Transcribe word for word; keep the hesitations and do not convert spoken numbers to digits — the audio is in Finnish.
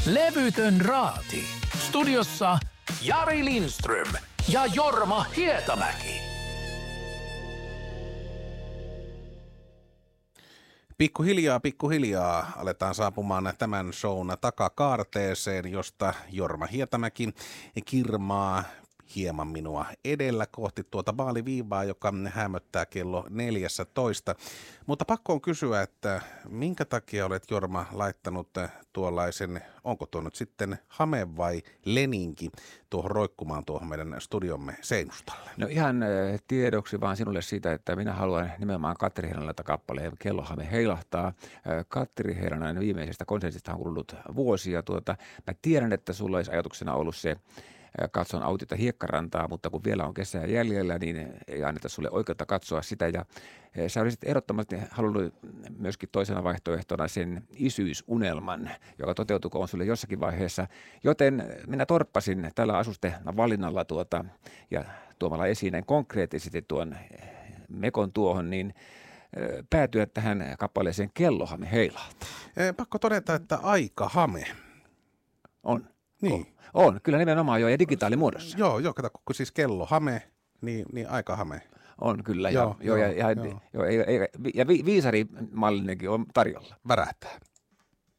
Levytön raati. Studiossa Jari Lindström ja Jorma Hietamäki. Pikkuhiljaa, pikkuhiljaa aletaan saapumaan tämän shown takakaarteeseen, josta Jorma Hietamäki kirmaa hieman minua edellä kohti tuota vaaliviivaa, joka hämöttää kello neljätoista. Mutta pakko on kysyä, että minkä takia olet, Jorma, laittanut tuollaisen, onko tuo nyt sitten hame vai leninki, tuohon roikkumaan tuohon meidän studiomme seinustalle? No ihan tiedoksi vaan sinulle siitä, että minä haluan nimenomaan Katteri Heinolalta kappaleen Kellohame heilahtaa. Katteri Heinolan viimeisestä konsertista on kulunut vuosia. Tuota, mä tiedän, että sulla olisi ajatuksena ollut se, katson Autiota Hiekkarantaa, mutta kun vielä on kesää jäljellä, niin ei anneta sulle oikeutta katsoa sitä. Ja sä olisit ehdottomasti halunnut myöskin toisena vaihtoehtona sen isyysunelman, joka toteutukoon sulle jossakin vaiheessa. Joten minä torppasin tällä asuste valinnalla tuota, ja tuomalla esiin näin konkreettisesti tuon mekon tuohon, niin päätyä tähän kappaleeseen Kellohame heilahtaa. Pakko todeta, että aika hame. On. Niin. On, kyllä nimenomaan jo, ja digitaalimuodossa. Joo, joo, kato, kun siis kello hame, niin, niin aika hame. On kyllä, joo, ja, joo, ja, ja, joo. Jo, ei, ei, ja vi, viisarimallinenkin on tarjolla. Värähtää.